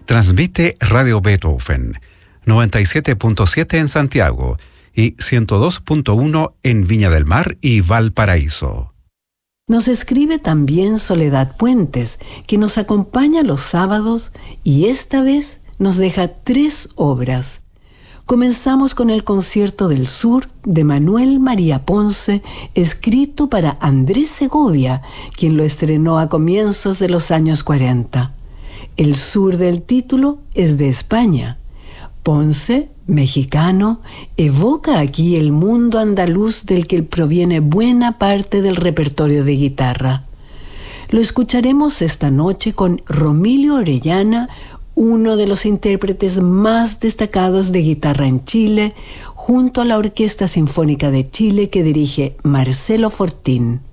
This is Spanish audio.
Transmite Radio Beethoven, 97.7 en Santiago y 102.1 en Viña del Mar y Valparaíso. Nos escribe también Soledad Puentes, que nos acompaña los sábados y esta vez nos deja 3 obras. Comenzamos con el Concierto del Sur de Manuel María Ponce, escrito para Andrés Segovia, quien lo estrenó a comienzos de los años 40. El sur del título es de España. Ponce, mexicano, evoca aquí el mundo andaluz del que proviene buena parte del repertorio de guitarra. Lo escucharemos esta noche con Romilio Orellana, uno de los intérpretes más destacados de guitarra en Chile, junto a la Orquesta Sinfónica de Chile que dirige Marcelo Fortín.